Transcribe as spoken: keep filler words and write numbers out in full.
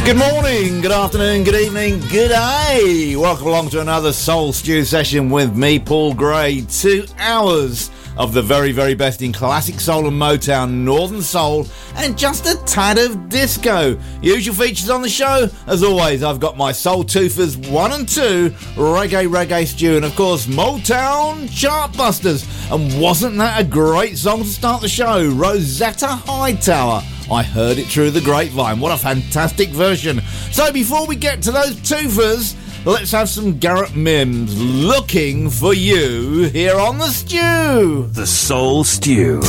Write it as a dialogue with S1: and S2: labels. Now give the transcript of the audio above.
S1: Good morning, good afternoon, good evening, good day. Welcome along to another Soul Stew session with me, Paul Gray. Two hours of the very, very best in classic soul and Motown, Northern soul, and just a tad of disco. Usual features on the show. As always, I've got my Soul Toofers one and two, Reggae Reggae Stew, and of course, Motown Chartbusters. And wasn't that a great song to start the show? Rosetta Hightower. I heard it through the grapevine. What a fantastic version. So before we get to those toofers, let's have some Garrett Mims, Looking for You, here on The Stew.
S2: The Soul Stew.